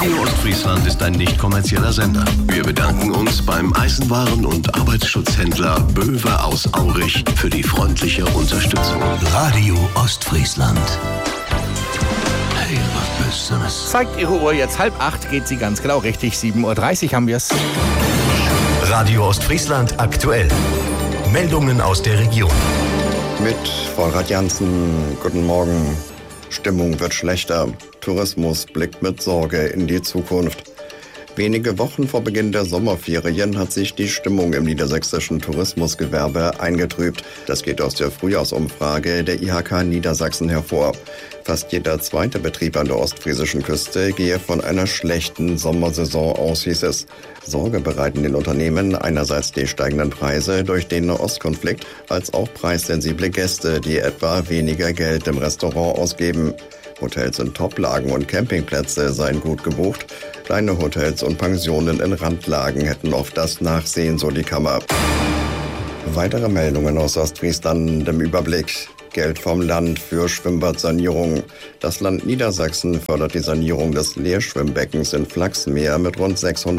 Radio Ostfriesland ist ein nicht kommerzieller Sender. Wir bedanken uns beim Eisenwaren- und Arbeitsschutzhändler Böwe aus Aurich für die freundliche Unterstützung. Radio Ostfriesland. Hey, was bist du das? Zeigt Ihre Uhr, jetzt 7:30, geht sie ganz genau richtig. 7:30 Uhr haben wir es. Radio Ostfriesland aktuell. Meldungen aus der Region. Mit Volrad Janssen, guten Morgen. Stimmung wird schlechter. Tourismus blickt mit Sorge in die Zukunft. Wenige Wochen vor Beginn der Sommerferien hat sich die Stimmung im niedersächsischen Tourismusgewerbe eingetrübt. Das geht aus der Frühjahrsumfrage der IHK Niedersachsen hervor. Fast jeder zweite Betrieb an der ostfriesischen Küste gehe von einer schlechten Sommersaison aus, hieß es. Sorge bereiten den Unternehmen einerseits die steigenden Preise durch den Nahostkonflikt, als auch preissensible Gäste, die etwa weniger Geld im Restaurant ausgeben. Hotels in Toplagen und Campingplätze seien gut gebucht. Kleine Hotels und Pensionen in Randlagen hätten oft das Nachsehen, so die Kammer. Weitere Meldungen aus Ostfriesland im Überblick. Geld vom Land für Schwimmbadsanierung. Das Land Niedersachsen fördert die Sanierung des Leerschwimmbeckens in Flachsmeer mit rund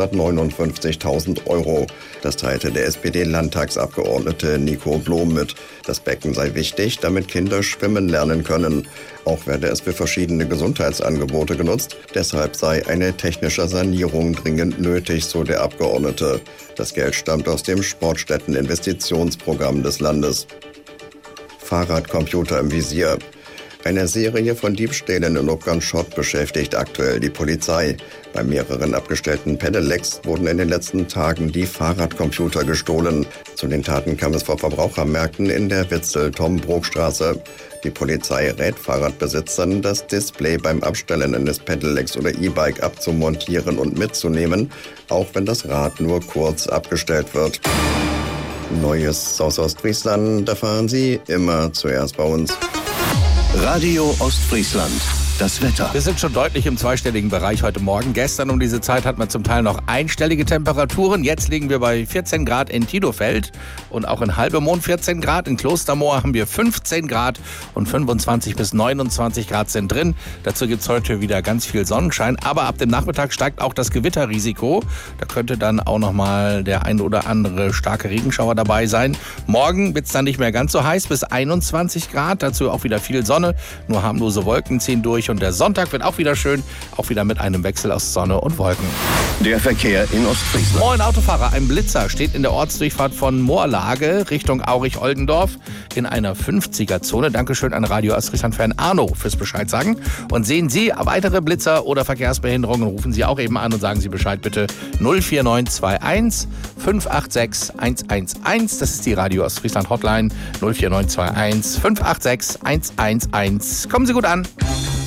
659.000 €. Das teilte der SPD-Landtagsabgeordnete Nico Blom mit. Das Becken sei wichtig, damit Kinder schwimmen lernen können. Auch werde es für verschiedene Gesundheitsangebote genutzt. Deshalb sei eine technische Sanierung dringend nötig, so der Abgeordnete. Das Geld stammt aus dem Sportstätten-Investitionsprogramm des Landes. Fahrradcomputer im Visier. Eine Serie von Diebstählen in Obganschott beschäftigt aktuell die Polizei. Bei mehreren abgestellten Pedelecs wurden in den letzten Tagen die Fahrradcomputer gestohlen. Zu den Taten kam es vor Verbrauchermärkten in der Witzel-Tom-Brok-Straße. Die Polizei rät Fahrradbesitzern, das Display beim Abstellen eines Pedelecs oder E-Bike abzumontieren und mitzunehmen, auch wenn das Rad nur kurz abgestellt wird. Neues aus Ostfriesland erfahren Sie immer zuerst bei uns. Radio Ostfriesland. Das Wetter. Wir sind schon deutlich im zweistelligen Bereich heute Morgen. Gestern um diese Zeit hatten wir zum Teil noch einstellige Temperaturen. Jetzt liegen wir bei 14 Grad in Tidofeld und auch in Halbemond 14 Grad. In Klostermoor haben wir 15 Grad und 25 bis 29 Grad sind drin. Dazu gibt es heute wieder ganz viel Sonnenschein. Aber ab dem Nachmittag steigt auch das Gewitterrisiko. Da könnte dann auch nochmal der ein oder andere starke Regenschauer dabei sein. Morgen wird es dann nicht mehr ganz so heiß, bis 21 Grad. Dazu auch wieder viel Sonne. Nur harmlose Wolken ziehen durch. Und der Sonntag wird auch wieder schön, auch wieder mit einem Wechsel aus Sonne und Wolken. Der Verkehr in Ostfriesland. Moin Autofahrer, ein Blitzer steht in der Ortsdurchfahrt von Moorlage Richtung Aurich-Oldendorf in einer 50er-Zone. Dankeschön an Radio Ostfriesland-Fan Arno fürs Bescheid sagen. Und sehen Sie weitere Blitzer oder Verkehrsbehinderungen, rufen Sie auch eben an und sagen Sie Bescheid bitte 04921 586 111. Das ist die Radio Ostfriesland Hotline 04921 586 111. Kommen Sie gut an.